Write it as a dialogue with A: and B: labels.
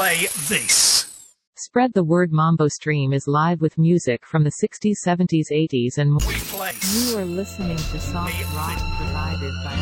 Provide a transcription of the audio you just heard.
A: play this.
B: Spread the Word Mambo stream is live with music from the 60s, 70s, 80s and more.
A: We play.
B: You are listening to soft rock provided by